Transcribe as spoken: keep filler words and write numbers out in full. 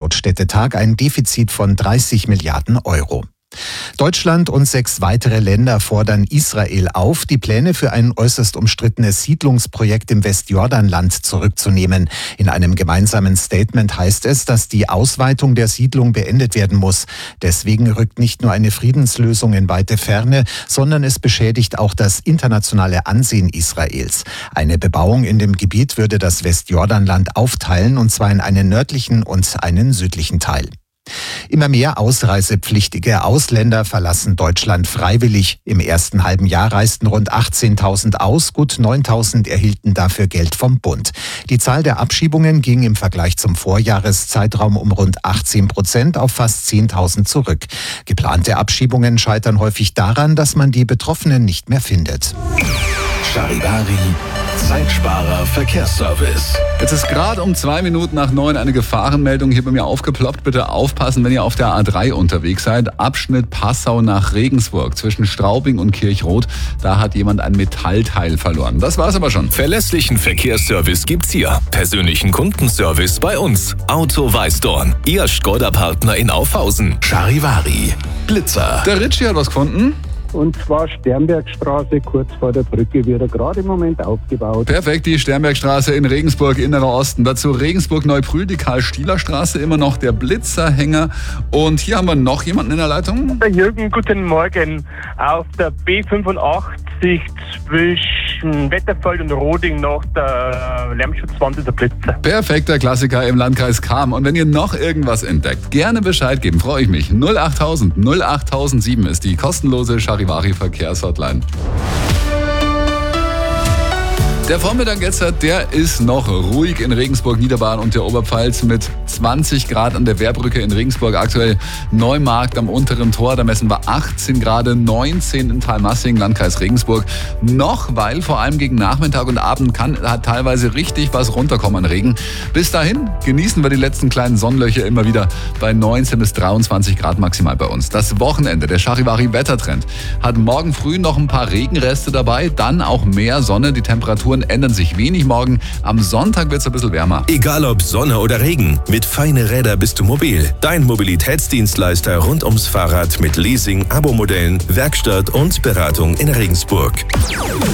laut Städtetag ein Defizit von dreißig Milliarden Euro. Deutschland und sechs weitere Länder fordern Israel auf, die Pläne für ein äußerst umstrittenes Siedlungsprojekt im Westjordanland zurückzunehmen. In einem gemeinsamen Statement heißt es, dass die Ausweitung der Siedlung beendet werden muss. Deswegen rückt nicht nur eine Friedenslösung in weite Ferne, sondern es beschädigt auch das internationale Ansehen Israels. Eine Bebauung in dem Gebiet würde das Westjordanland aufteilen, und zwar in einen nördlichen und einen südlichen Teil. Immer mehr ausreisepflichtige Ausländer verlassen Deutschland freiwillig. Im ersten halben Jahr reisten rund achtzehntausend aus, gut neuntausend erhielten dafür Geld vom Bund. Die Zahl der Abschiebungen ging im Vergleich zum Vorjahreszeitraum um rund achtzehn Prozent auf fast zehntausend zurück. Geplante Abschiebungen scheitern häufig daran, dass man die Betroffenen nicht mehr findet. Charivari, Zeitsparer Verkehrsservice. Jetzt ist gerade um zwei Minuten nach neun eine Gefahrenmeldung hier bei mir aufgeploppt. Bitte aufpassen, wenn ihr auf der A drei unterwegs seid. Abschnitt Passau nach Regensburg zwischen Straubing und Kirchroth. Da hat jemand ein Metallteil verloren. Das war's aber schon. Verlässlichen Verkehrsservice gibt's hier. Persönlichen Kundenservice bei uns. Auto Weißdorn. Ihr Skoda-Partner in Aufhausen. Charivari. Blitzer. Der Ritchie hat was gefunden. Und zwar Sternbergstraße, kurz vor der Brücke, wird er gerade im Moment aufgebaut. Perfekt, die Sternbergstraße in Regensburg, Innerer Osten. Dazu Regensburg-Neubrühl, die Karl-Stieler-Straße, immer noch der Blitzerhänger. Und hier haben wir noch jemanden in der Leitung. Der Jürgen, guten Morgen. Auf der B fünfundachtzig zwischen Wetterfeld und Roding nach der Lärmschutzwand ist der Blitzer. Perfekter Klassiker im Landkreis Cham. Und wenn ihr noch irgendwas entdeckt, gerne Bescheid geben, freue ich mich. null achttausend null achttausendsieben ist die kostenlose Charivari Verkehrshotline. Der Vormittag jetzt, der ist noch ruhig in Regensburg, Niederbayern und der Oberpfalz mit zwanzig Grad an der Wehrbrücke in Regensburg. Aktuell Neumarkt am unteren Tor, da messen wir achtzehn Grad, neunzehn in Talmassing, Landkreis Regensburg. Noch, weil vor allem gegen Nachmittag und Abend kann hat teilweise richtig was runterkommen an Regen. Bis dahin genießen wir die letzten kleinen Sonnenlöcher immer wieder bei neunzehn bis dreiundzwanzig Grad maximal bei uns. Das Wochenende, der Charivari-Wettertrend, hat morgen früh noch ein paar Regenreste dabei, dann auch mehr Sonne. Die Temperaturen ändern sich wenig morgen. Am Sonntag wird es ein bisschen wärmer. Egal ob Sonne oder Regen, mit Feine Räder bist du mobil. Dein Mobilitätsdienstleister rund ums Fahrrad mit Leasing, Abo-Modellen, Werkstatt und Beratung in Regensburg.